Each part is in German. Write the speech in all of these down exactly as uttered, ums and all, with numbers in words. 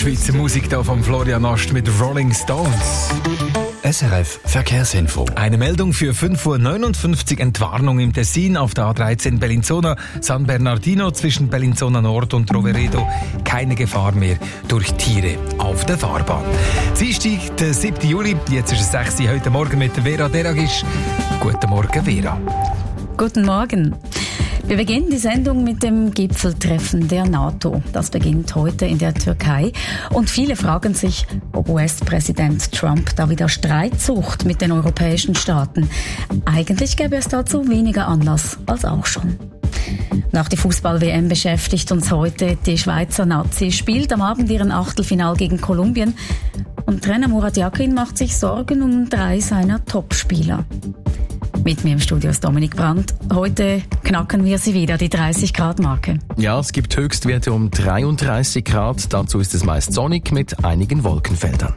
Schweizer Musik da von Florian Ast mit Rolling Stones. S R F Verkehrsinfo. Eine Meldung für fünf Uhr neunundfünfzig, Entwarnung im Tessin auf der A dreizehn Bellinzona, San Bernardino zwischen Bellinzona Nord und Roveredo. Keine Gefahr mehr durch Tiere auf der Fahrbahn. Dienstag, der siebten Juli, jetzt ist es sechs Uhr, heute Morgen mit Vera Deragisch. Guten Morgen, Vera. Guten Morgen. Wir beginnen die Sendung mit dem Gipfeltreffen der NATO. Das beginnt heute in der Türkei. Und viele fragen sich, ob U S-Präsident Trump da wieder Streit sucht mit den europäischen Staaten. Eigentlich gäbe es dazu weniger Anlass als auch schon. Nach der Fußball-W M beschäftigt uns heute die Schweizer Nazi. Spielt am Abend ihren Achtelfinal gegen Kolumbien. Und Trainer Murat Yakin macht sich Sorgen um drei seiner Topspieler. Mit mir im Studio ist Dominik Brandt. Heute knacken wir sie wieder, die dreißig Grad Marke. Ja, es gibt Höchstwerte um dreiunddreißig Grad. Dazu ist es meist sonnig mit einigen Wolkenfeldern.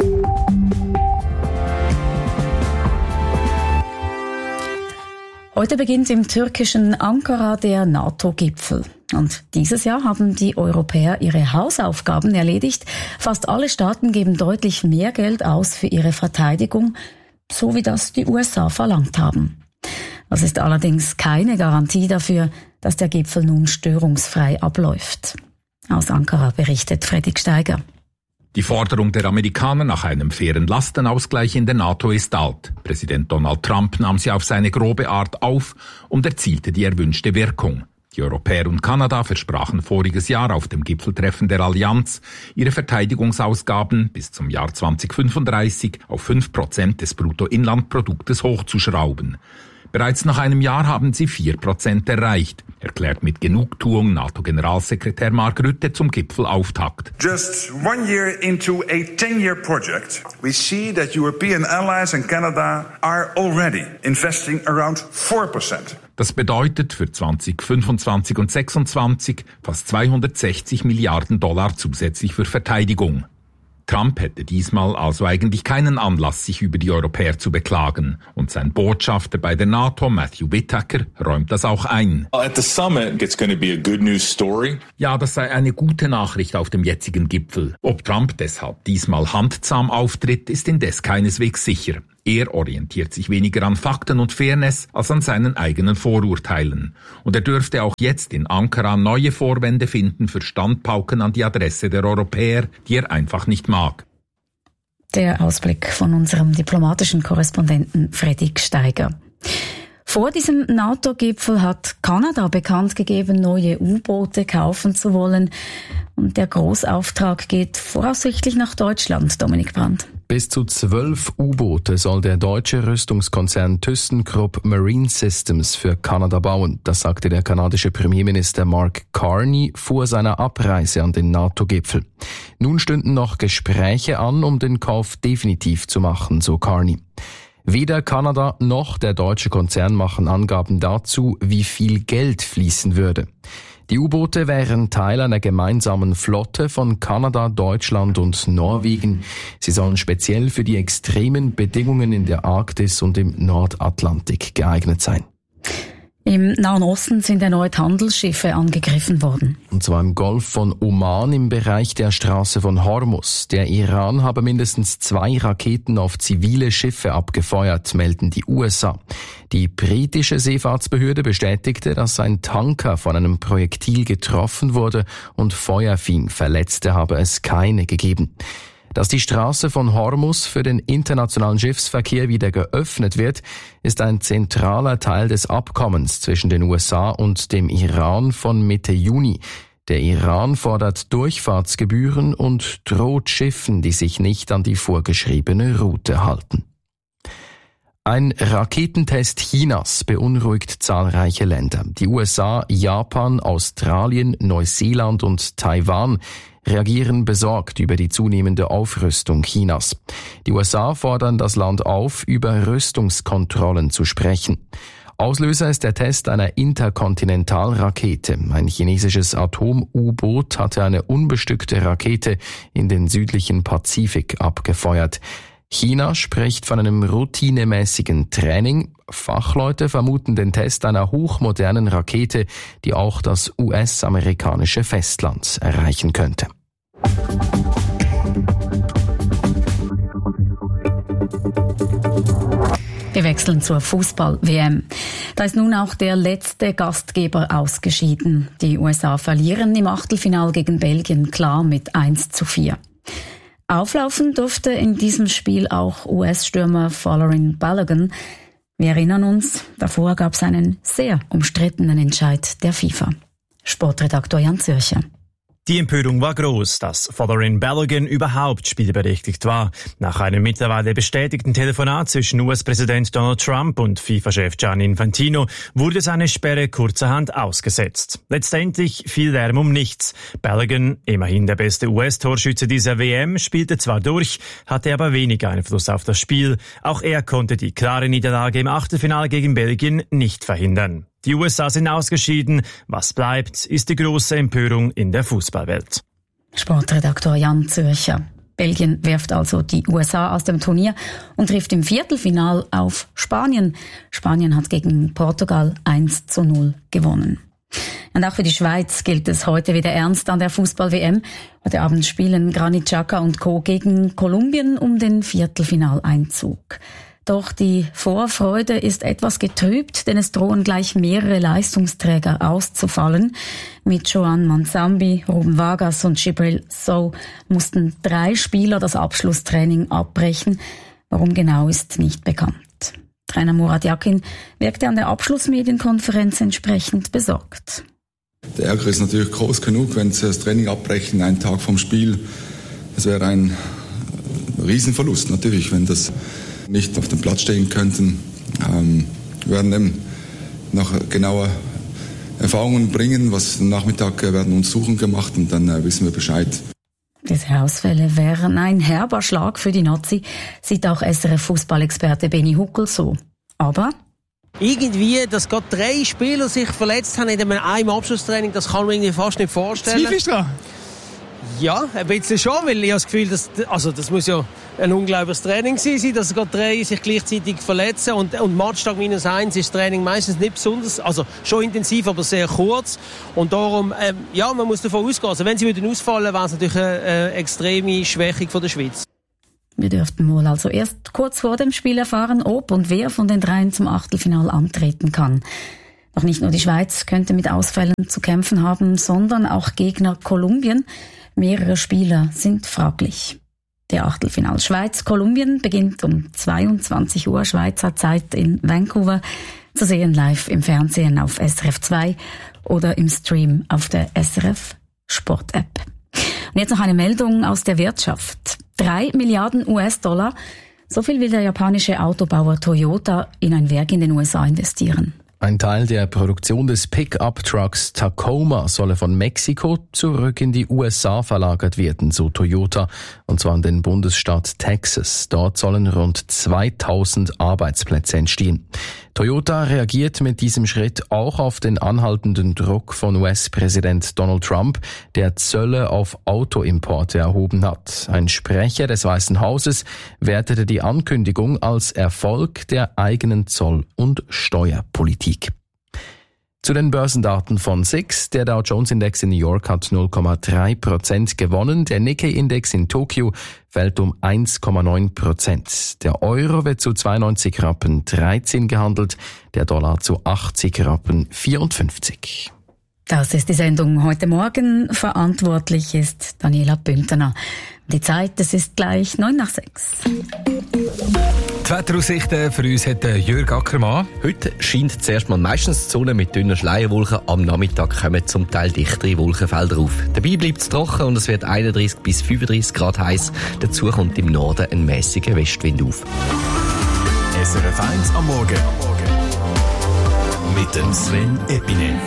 Heute beginnt im türkischen Ankara der NATO-Gipfel. Und dieses Jahr haben die Europäer ihre Hausaufgaben erledigt. Fast alle Staaten geben deutlich mehr Geld aus für ihre Verteidigung, so wie das die U S A verlangt haben. Das ist allerdings keine Garantie dafür, dass der Gipfel nun störungsfrei abläuft. Aus Ankara berichtet Fredrik Steiger. Die Forderung der Amerikaner nach einem fairen Lastenausgleich in der NATO ist alt. Präsident Donald Trump nahm sie auf seine grobe Art auf und erzielte die erwünschte Wirkung. Die Europäer und Kanada versprachen voriges Jahr auf dem Gipfeltreffen der Allianz, ihre Verteidigungsausgaben bis zum Jahr zweitausendfünfunddreißig auf fünf Prozent des Bruttoinlandproduktes hochzuschrauben. Bereits nach einem Jahr haben sie vier Prozent erreicht, erklärt mit Genugtuung NATO-Generalsekretär Mark Rutte zum Gipfelauftakt. Just one year into a ten-year project, we see that European allies and Canada are already investing around four percent. Das bedeutet für zweitausendfünfundzwanzig und zweitausendsechsundzwanzig fast zweihundertsechzig Milliarden Dollar zusätzlich für Verteidigung. Trump hätte diesmal also eigentlich keinen Anlass, sich über die Europäer zu beklagen. Und sein Botschafter bei der NATO, Matthew Whitaker, räumt das auch ein. At the summit, it's going to be a good news story. Ja, das sei eine gute Nachricht auf dem jetzigen Gipfel. Ob Trump deshalb diesmal handzahm auftritt, ist indes keineswegs sicher. Er orientiert sich weniger an Fakten und Fairness als an seinen eigenen Vorurteilen. Und er dürfte auch jetzt in Ankara neue Vorwände finden für Standpauken an die Adresse der Europäer, die er einfach nicht mag. Der Ausblick von unserem diplomatischen Korrespondenten Fredrik Steiger. Vor diesem NATO-Gipfel hat Kanada bekannt gegeben, neue U-Boote kaufen zu wollen. Und der Großauftrag geht voraussichtlich nach Deutschland, Dominik Brandt. Bis zu zwölf U-Boote soll der deutsche Rüstungskonzern ThyssenKrupp Marine Systems für Kanada bauen. Das sagte der kanadische Premierminister Mark Carney vor seiner Abreise an den NATO-Gipfel. Nun stünden noch Gespräche an, um den Kauf definitiv zu machen, so Carney. Weder Kanada noch der deutsche Konzern machen Angaben dazu, wie viel Geld fließen würde. Die U-Boote wären Teil einer gemeinsamen Flotte von Kanada, Deutschland und Norwegen. Sie sollen speziell für die extremen Bedingungen in der Arktis und im Nordatlantik geeignet sein. Im Nahen Osten sind erneut Handelsschiffe angegriffen worden. Und zwar im Golf von Oman im Bereich der Straße von Hormuz. Der Iran habe mindestens zwei Raketen auf zivile Schiffe abgefeuert, melden die U S A. Die britische Seefahrtsbehörde bestätigte, dass ein Tanker von einem Projektil getroffen wurde und Feuer fing. Verletzte habe es keine gegeben. Dass die Straße von Hormuz für den internationalen Schiffsverkehr wieder geöffnet wird, ist ein zentraler Teil des Abkommens zwischen den U S A und dem Iran von Mitte Juni. Der Iran fordert Durchfahrtsgebühren und droht Schiffen, die sich nicht an die vorgeschriebene Route halten. Ein Raketentest Chinas beunruhigt zahlreiche Länder. Die U S A, Japan, Australien, Neuseeland und Taiwan reagieren besorgt über die zunehmende Aufrüstung Chinas. Die U S A fordern das Land auf, über Rüstungskontrollen zu sprechen. Auslöser ist der Test einer Interkontinentalrakete. Ein chinesisches Atom-U-Boot hatte eine unbestückte Rakete in den südlichen Pazifik abgefeuert. China spricht von einem routinemäßigen Training. Fachleute vermuten den Test einer hochmodernen Rakete, die auch das U S-amerikanische Festland erreichen könnte. Wir wechseln zur Fußball-W M. Da ist nun auch der letzte Gastgeber ausgeschieden. Die U S A verlieren im Achtelfinal gegen Belgien klar mit eins zu vier. Auflaufen durfte in diesem Spiel auch U S-Stürmer Folarin Balogun. Wir erinnern uns, davor gab es einen sehr umstrittenen Entscheid der FIFA. Sportredaktor Jan Zürcher. Die Empörung war groß, dass Folarin Balogun überhaupt spielberechtigt war. Nach einem mittlerweile bestätigten Telefonat zwischen U S-Präsident Donald Trump und FIFA-Chef Gianni Infantino wurde seine Sperre kurzerhand ausgesetzt. Letztendlich fiel Lärm um nichts. Balogun, immerhin der beste U S-Torschütze dieser W M, spielte zwar durch, hatte aber wenig Einfluss auf das Spiel. Auch er konnte die klare Niederlage im Achtelfinale gegen Belgien nicht verhindern. Die U S A sind ausgeschieden. Was bleibt, ist die große Empörung in der Fußballwelt. Sportredaktor Jan Zürcher. Belgien wirft also die U S A aus dem Turnier und trifft im Viertelfinal auf Spanien. Spanien hat gegen Portugal eins zu null gewonnen. Und auch für die Schweiz gilt es heute wieder ernst an der Fußball-W M. Heute Abend spielen Granit Xhaka und Co. gegen Kolumbien um den Viertelfinaleinzug. Doch die Vorfreude ist etwas getrübt, denn es drohen gleich mehrere Leistungsträger auszufallen. Mit Joan Mansambi, Ruben Vargas und Djibril Sow mussten drei Spieler das Abschlusstraining abbrechen. Warum genau, ist nicht bekannt. Trainer Murat Yakin wirkte an der Abschlussmedienkonferenz entsprechend besorgt. Der Ärger ist natürlich groß genug, wenn sie das Training abbrechen, einen Tag vom Spiel. Es wäre ein Riesenverlust natürlich, wenn das nicht auf dem Platz stehen könnten. Ähm, wir werden eben noch genauer Erfahrungen bringen, was am Nachmittag äh, werden Untersuchungen gemacht und dann äh, wissen wir Bescheid. Diese Ausfälle wären ein herber Schlag für die Nazi, sieht auch S R F-Fußballexperte Benny Huckel so. Aber irgendwie, dass gerade drei Spieler sich verletzt haben in einem Abschlusstraining, das kann man irgendwie fast nicht vorstellen. Zweifelst du dran? Ja, ein bisschen schon, weil ich habe das Gefühl, dass, also das muss ja ein unglaubliches Training sein, dass gerade drei sich gleichzeitig verletzen und, und Matchtag minus eins ist das Training meistens nicht besonders, also schon intensiv, aber sehr kurz und darum, ähm, ja, man muss davon ausgehen, also wenn sie würden ausfallen, wäre es natürlich eine, eine extreme Schwächung von der Schweiz. Wir dürften wohl also erst kurz vor dem Spiel erfahren, ob und wer von den dreien zum Achtelfinal antreten kann. Doch nicht nur die Schweiz könnte mit Ausfällen zu kämpfen haben, sondern auch Gegner Kolumbien. Mehrere Spieler sind fraglich. Der Achtelfinal Schweiz-Kolumbien beginnt um zweiundzwanzig Uhr Schweizer Zeit in Vancouver. Zu sehen live im Fernsehen auf S R F zwei oder im Stream auf der S R F Sport-App. Und jetzt noch eine Meldung aus der Wirtschaft. Drei Milliarden U S-Dollar, so viel will der japanische Autobauer Toyota in ein Werk in den U S A investieren. Ein Teil der Produktion des Pickup-Trucks Tacoma solle von Mexiko zurück in die U S A verlagert werden, so Toyota, und zwar in den Bundesstaat Texas. Dort sollen rund zweitausend Arbeitsplätze entstehen. Toyota reagiert mit diesem Schritt auch auf den anhaltenden Druck von U S-Präsident Donald Trump, der Zölle auf Autoimporte erhoben hat. Ein Sprecher des Weißen Hauses wertete die Ankündigung als Erfolg der eigenen Zoll- und Steuerpolitik. Zu den Börsendaten von S I X. Der Dow Jones Index in New York hat null Komma drei Prozent gewonnen. Der Nikkei Index in Tokio fällt um eins Komma neun Prozent. Der Euro wird zu zweiundneunzig Rappen dreizehn gehandelt, der Dollar zu achtzig Rappen vierundfünfzig. Das ist die Sendung heute Morgen. Verantwortlich ist Daniela Bündner. Die Zeit, es ist gleich neun nach sechs. Die Wetteraussichten für uns hat Jörg Ackermann. Heute scheint zuerst mal meistens die Sonne mit dünnen Schleierwolken. Am Nachmittag kommen zum Teil dichtere Wolkenfelder auf. Dabei bleibt es trocken und es wird einunddreißig bis fünfunddreißig Grad heiß. Dazu kommt im Norden ein mäßiger Westwind auf. S R F eins am Morgen. Mit dem Sven Epine.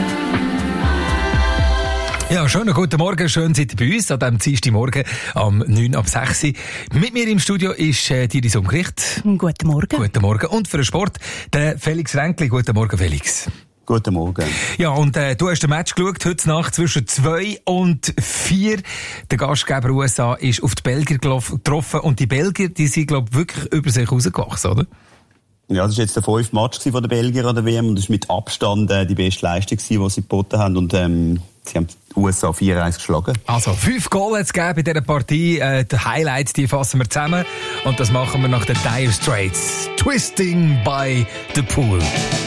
Ja, schönen guten Morgen, schön seid ihr bei uns an diesem Dienstagmorgen am neun ab sechs. Mit mir im Studio ist äh, Iris Umgericht. Guten Morgen. Guten Morgen. Und für den Sport, der Felix Ränkli. Guten Morgen, Felix. Guten Morgen. Ja, und äh, du hast den Match geschaut, heute Nacht zwischen zwei und vier. Der Gastgeber U S A ist auf die Belgier getroffen und die Belgier, die sind, glaube ich, wirklich über sich rausgewachsen, oder? Ja, das war jetzt der fünfte Match von den Belgier an der W M und das ist mit Abstand äh, die beste Leistung, die sie geboten haben. Und ähm, Sie haben die U S A vier eins geschlagen. Also, fünf Goal hat es gegeben in dieser Partie. Äh, die Highlights, die fassen wir zusammen. Und das machen wir nach den Dire Straits. Twisting by the Pool.